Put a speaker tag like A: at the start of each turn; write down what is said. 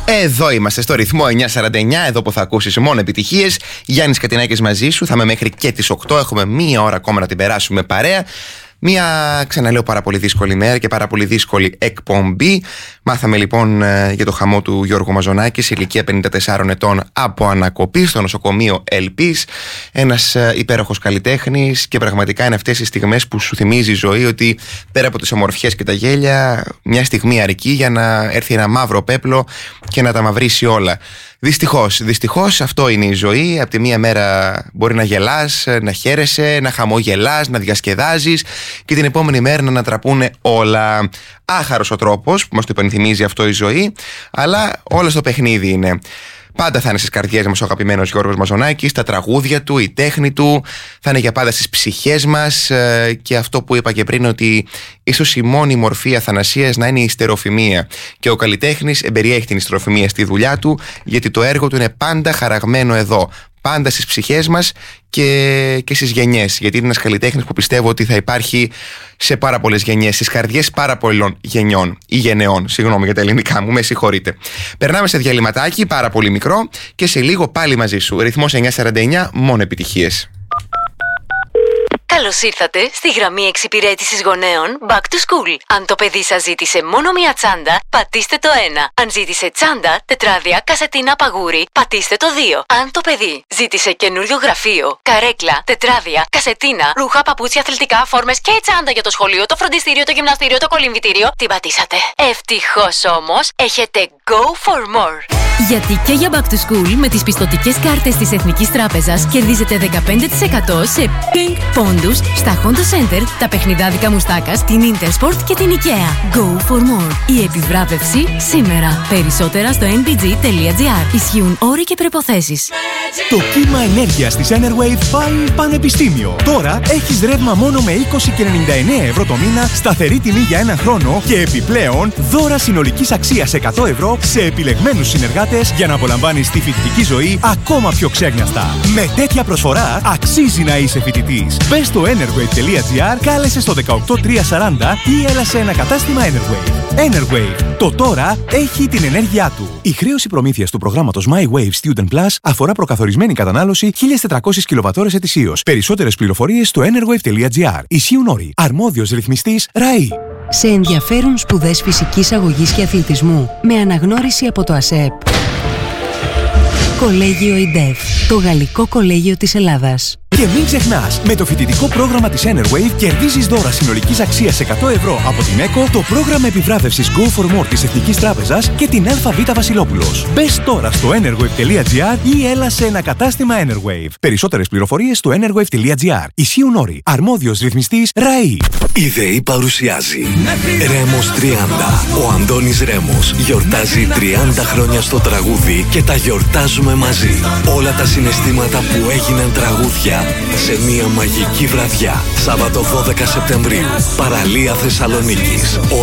A: Εδώ είμαστε στο ρυθμό 949, εδώ που θα ακούσεις μόνο επιτυχίες. Γιάννης Κατινάκης μαζί σου, θα είμαι μέχρι και τις 8. Έχουμε μία ώρα ακόμα να την περάσουμε παρέα. Μία, ξαναλέω, πάρα πολύ δύσκολη μέρα και πάρα πολύ δύσκολη εκπομπή. Μάθαμε λοιπόν για το χαμό του Γιώργου Μαζονάκη σε ηλικία 54 ετών από ανακοπή στο νοσοκομείο Ελπής. Ένας υπέροχος καλλιτέχνης και πραγματικά είναι αυτές οι στιγμές που σου θυμίζει η ζωή ότι πέρα από τις ομορφιές και τα γέλια, μια στιγμή αρκεί για να έρθει ένα μαύρο πέπλο και να τα μαυρίσει όλα. Δυστυχώς αυτό είναι η ζωή. Από τη μία μέρα μπορεί να γελάς, να χαίρεσαι, να χαμογελάς, να διασκεδάζεις και την επόμενη μέρα να ανατραπούνε όλα. Άχαρος ο τρόπος που μας το υπενθυμίζει αυτό η ζωή, αλλά όλα στο παιχνίδι είναι. Πάντα θα είναι στις καρδιές μας ο αγαπημένος Γιώργος Μαζονάκης, τα τραγούδια του, η τέχνη του, θα είναι για πάντα στις ψυχές μας και αυτό που είπα και πριν, ότι ίσως η μόνη μορφή αθανασίας να είναι η ιστεροφημία. Και ο καλλιτέχνης εμπεριέχει την ιστεροφημία στη δουλειά του, γιατί το έργο του είναι πάντα χαραγμένο εδώ. Πάντα στις ψυχές μας και στις γενιές. Γιατί είναι ένας καλλιτέχνης που πιστεύω ότι θα υπάρχει σε πάρα πολλές γενιές, στις καρδιές πάρα πολλών γενιών ή γενεών. Συγγνώμη για τα ελληνικά μου, με συγχωρείτε. Περνάμε σε διαλυματάκι, πάρα πολύ μικρό, και σε λίγο πάλι μαζί σου. Ρυθμός 949, μόνο επιτυχίες.
B: Καλώς ήρθατε στη γραμμή εξυπηρέτησης γονέων Back to School. Αν το παιδί σας ζήτησε μόνο μία τσάντα, πατήστε το 1. Αν ζήτησε τσάντα, τετράδια, κασετίνα, παγούρι, πατήστε το 2. Αν το παιδί ζήτησε καινούριο γραφείο, καρέκλα, τετράδια, κασετίνα, ρούχα, παπούτσια, αθλητικά, φόρμες και τσάντα για το σχολείο, το φροντιστήριο, το γυμναστήριο, το κολυμβητήριο, την πατήσατε. Ευτυχώς όμως, έχετε Go for More.
C: Γιατί και για Back to School με τις πιστωτικές κάρτες της Εθνικής Τράπεζας κερδίζετε 15% σε Pink Pondus, στα Honda Center, τα παιχνιδάδικα Μουστάκας, την Intersport και την IKEA. Go for more. Η επιβράβευση σήμερα. Περισσότερα στο nbg.gr. Ισχύουν όροι και προϋποθέσεις.
D: Το κύμα ενέργειας της Enerwave πάει πανεπιστήμιο. Τώρα έχεις ρεύμα μόνο με 20,99 ευρώ το μήνα, σταθερή τιμή για ένα χρόνο και επιπλέον δώρα συνολικής αξίας 100 ευρώ σε επιλεγμένους συνεργάτες για να απολαμβάνεις τη φοιτητική ζωή ακόμα πιο ξέγνιαστα. Με τέτοια προσφορά αξίζει να είσαι φοιτητής. Μπες στο enerwave.gr, κάλεσε στο 18340 ή έλα σε ένα κατάστημα Enerwave. Enerwave. Το τώρα έχει την ενέργειά του. Η χρέωση προμήθειας του προγράμματος My Wave Student Plus αφορά προκαθορισμένη κατανάλωση 1.400 κιλοβατώρες ετησίως. Περισσότερες πληροφορίες στο enerwave.gr. Ισχύουν όροι. Αρμόδιος ρυθμιστής ΡΑΗ.
E: Σε ενδιαφέρουν σπουδές φυσικής αγωγής και αθλητισμού με αναγνώριση από το ΑΣΕΠ. Κολέγιο ΙΝΤΕΦ, το Γαλλικό Κολέγιο της Ελλάδας.
D: Και μην ξεχνάς, με το φοιτητικό πρόγραμμα της Enerwave κερδίζεις δώρα συνολικής αξίας 100 ευρώ από την ΕΚΟ, το πρόγραμμα επιβράβευσης Go for More της Εθνικής Τράπεζας και την ΑΒ Βασιλόπουλος. Μπες τώρα στο enerwave.gr ή έλα σε ένα κατάστημα Enerwave. Περισσότερες πληροφορίες στο enerwave.gr. Ισχύουν όροι. Αρμόδιος ρυθμιστής ΡΑΗ.
F: Η ΔΕΗ παρουσιάζει Ρέμος 30. Ο Αντώνης Ρέμος γιορτάζει 30 χρόνια στο τραγούδι και τα γιορτάζουμε μαζί. Όλα τα συναισθήματα που έγιναν τραγούδια σε μια μαγική βραδιά. Σάββατο 12 Σεπτεμβρίου. Παραλία Θεσσαλονίκης.